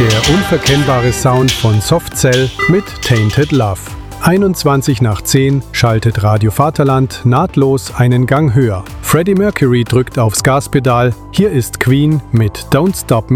Der unverkennbare Sound von Soft Cell mit Tainted Love. 21 nach 10 schaltet Radio Vaterland nahtlos einen Gang höher. Freddie Mercury drückt aufs Gaspedal. Hier ist Queen mit Don't Stop Me.